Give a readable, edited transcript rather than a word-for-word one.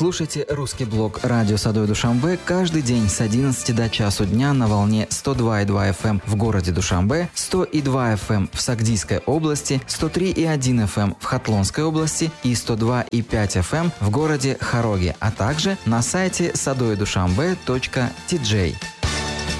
Слушайте русский блог «Радио Садой Душанбе» каждый день с 11 до часу дня на волне 102,2 FM в городе Душанбе, 100,2 FM в Сагдийской области, 103,1 FM в Хатлонской области и 102,5 FM в городе Хароги, а также на сайте sadoydushanbe.tj.